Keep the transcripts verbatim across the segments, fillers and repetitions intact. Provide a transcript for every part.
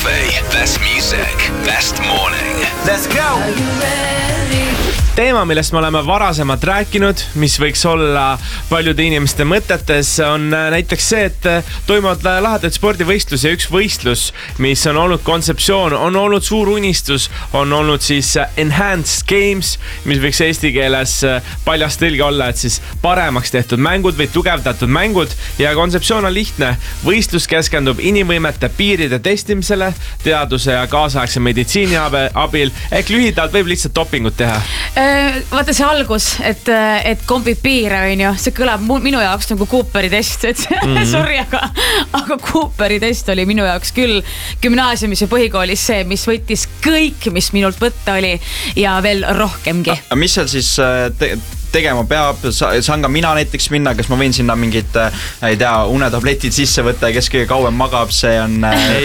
Cafe. Best music, best morning. Let's go! Teema, millest me oleme varasemalt rääkinud, mis võiks olla paljude inimeste mõtetes, on näiteks see, et toimuvad lahedaid spordivõistlusi ja üks võistlus, mis on olnud kontseptsioon, on olnud suur unistus, on olnud siis enhanced games, mis võiks eesti keeles paljas tõlge olla, et siis paremaks tehtud mängud või tugevdatud mängud ja kontseptsioon on lihtne. Võistlus keskendub inimvõimete piiride testimisele, teaduse ja kaasaegse meditsiini abil, ehk lühidalt võib lihtsalt dopingut teha. Vaata see algus, et, et kombib piire, on ju, see kõlab minu jaoks nagu Cooperi test, et mm-hmm. sorry, aga, aga Cooperi test oli minu jaoks küll gümnaasiumis ja põhikoolis see, mis võttis kõik, mis minult võtta oli ja veel rohkemgi. A, mis seal siis te tegema peab, saan ka mina näiteks minna, kas ma võin sinna mingid, ei tea, unetabletid sisse võtta ja kes kõige kauem magab, see on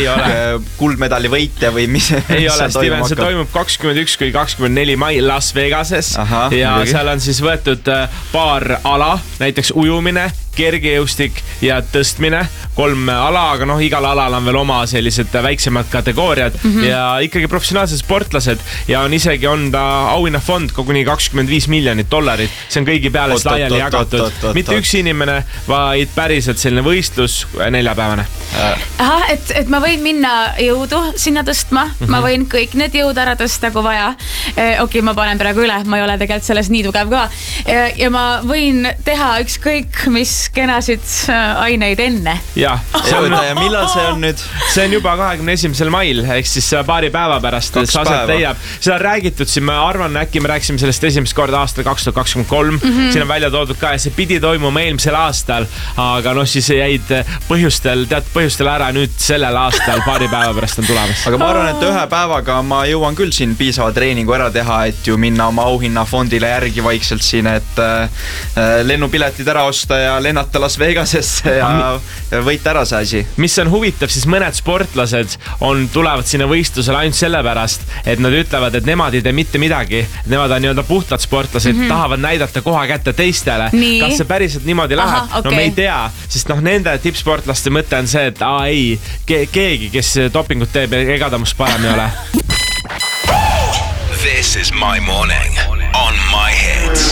kuldmedali võitja või mis? Ei ole, Steven, see toimub kakskümmend üks kuni kakskümmend neli mai Las Vegases. Aha, ja muidugi. Seal on siis võetud paar ala, näiteks ujumine, kergejõustik ja tõstmine, kolm ala, aga noh, igal alal on veel oma sellised väiksemad kategooriad mm-hmm. ja ikkagi professionaalsed sportlased ja on isegi on ta auhinnafond koguni kakskümmend viis miljonit dollarit. See on kõigi peale laiali jagatud. Ot, ot, ot, Mitte üks inimene, vaid päriselt selline võistlus neljapäevane. Aha, et, et ma võin minna jõudu sinna tõstma. Mm-hmm. Ma võin kõik need jõud ära tõsta, kui vaja. Okei, okay, ma panen praegu üle. Ma ei ole tegelikult selles nii tugev ka. Ja ma võin teha ükskõik, mis kenasid aineid enne. Ja, see on, ja millal see on nüüd? See on juba kahekümne esimesel mail, ehk siis paari päeva pärast. Aset leiab. Seda on räägitud siin, ma arvan, äkki me rääksime sellest esimest korda aastal kaks tuhat kakskümmend kolm. Mm-hmm. Siin on välja toodud ka, et see pidi toimuma eelmisel aastal, aga noh, siis jäid põhjustel, tead põhjustel ära nüüd sellel aastal, paari päeva pärast on tulemas. Aga ma arvan, et ühe päevaga ma jõuan küll siin piisava treeningu ära teha, et ju minna oma auhinnafondile järgi vaikselt siin, et äh, lennupiletid ära osta ja lennata Las Vegasesse ja võita ära see asi. Mis on huvitav, siis mõned sportlased on, tulevad sinna võistlusele ainult sellepärast, et nad ütlevad, et nemad ei tee mitte midagi. Nemad on nii-öelda puhtad sportlased, mm-hmm. tahavad näidata koha kätte teistele. Nii. Kas see päriselt niimoodi Aha, läheb? Okay. No me ei tea, sest noh, nende tippsportlaste mõte on see, et aa ei, ke- keegi, kes dopingut teeb, ega ta must parem ei ole. This is my morning on My Hits.